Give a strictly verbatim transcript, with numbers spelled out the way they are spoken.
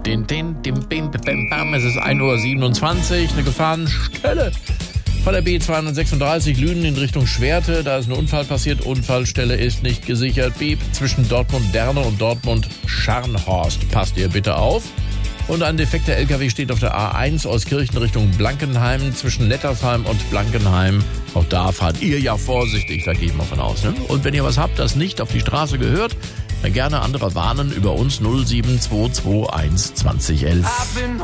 den, den, den, bim, bim, bam. Es ist ein Uhr siebenundzwanzig, eine Gefahrenstelle von der B zweihundertsechsunddreißig Lünen in Richtung Schwerte. Da ist ein Unfall passiert. Unfallstelle ist nicht gesichert. Beep zwischen Dortmund-Derne und Dortmund-Scharnhorst. Passt ihr bitte auf. Und ein defekter L K W steht auf der A eins aus Kirchen Richtung Blankenheim zwischen Nettersheim und Blankenheim. Auch da fahrt ihr ja vorsichtig, da gehe ich mal von aus. Ne? Und wenn ihr was habt, das nicht auf die Straße gehört, dann gerne andere warnen über uns null sieben zwei zwei eins zwanzig elf.